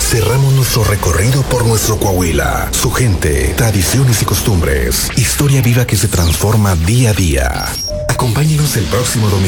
cerramos nuestro recorrido por nuestro Coahuila, su gente, tradiciones y costumbres, historia viva que se transforma día a día. Acompáñenos el próximo domingo